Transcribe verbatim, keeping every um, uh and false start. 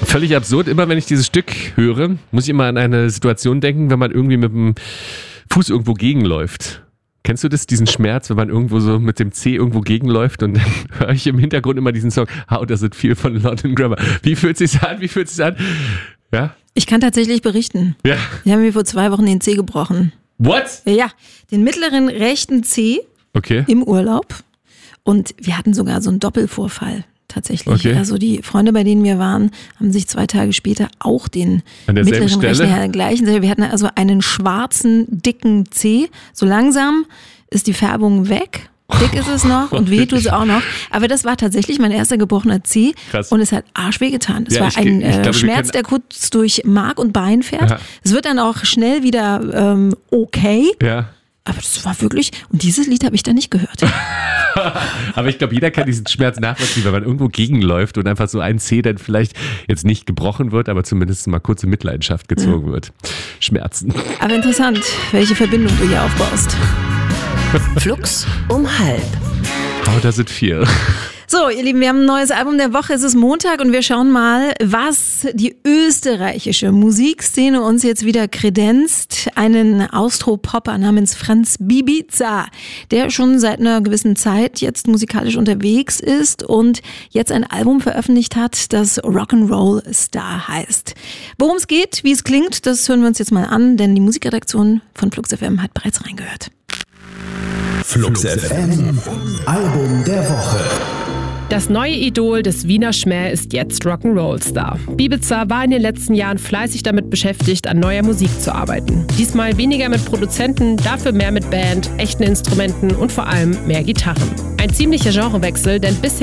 Völlig absurd. Immer wenn ich dieses Stück höre, muss ich immer an eine Situation denken, wenn man irgendwie mit dem Fuß irgendwo gegenläuft. Kennst du das, diesen Schmerz, wenn man irgendwo so mit dem Zeh irgendwo gegenläuft und dann höre ich im Hintergrund immer diesen Song How Does It Feel von London Grammar. Wie fühlt es sich an? Wie fühlt es sich an? Ja? Ich kann tatsächlich berichten. Ja. Die haben mir vor zwei Wochen den Zeh gebrochen. What? Ja, ja, den mittleren rechten Zeh okay. im Urlaub. Und wir hatten sogar so einen Doppelvorfall. Tatsächlich. Okay. Also die Freunde, bei denen wir waren, haben sich zwei Tage später auch den mittleren Stelle? rechten gleichen. Wir hatten also einen schwarzen, dicken Zeh. So langsam ist die Färbung weg. Dick ist es noch und weh tut es auch noch. Aber das war tatsächlich mein erster gebrochener Zeh. Krass. Und es hat arschweh getan. Es ja, war ich, ein ich glaube, Schmerz, der kurz durch Mark und Bein fährt. Aha. Es wird dann auch schnell wieder ähm, okay. Ja. Aber das war wirklich, und dieses Lied habe ich da nicht gehört. Aber ich glaube, jeder kann diesen Schmerz nachvollziehen, wenn man irgendwo gegenläuft und einfach so ein Zeh dann vielleicht jetzt nicht gebrochen wird, aber zumindest mal kurz in Mitleidenschaft gezogen ja. wird. Schmerzen. Aber interessant, welche Verbindung du hier aufbaust. Flux um halb. Oh, das sind vier. So, ihr Lieben, wir haben ein neues Album der Woche. Es ist Montag und wir schauen mal, was die österreichische Musikszene uns jetzt wieder kredenzt. Einen Austropopper namens Franz Bibiza, der schon seit einer gewissen Zeit jetzt musikalisch unterwegs ist und jetzt ein Album veröffentlicht hat, das Rock'n'Roll Star heißt. Worum es geht, wie es klingt, das hören wir uns jetzt mal an, denn die Musikredaktion von Flux F M hat bereits reingehört. Flux F M, Album der Woche. Das neue Idol des Wiener Schmäh ist jetzt Rock'n'Roll-Star. Bibiza war in den letzten Jahren fleißig damit beschäftigt, an neuer Musik zu arbeiten. Diesmal weniger mit Produzenten, dafür mehr mit Band, echten Instrumenten und vor allem mehr Gitarren. Ein ziemlicher Genrewechsel, denn bisher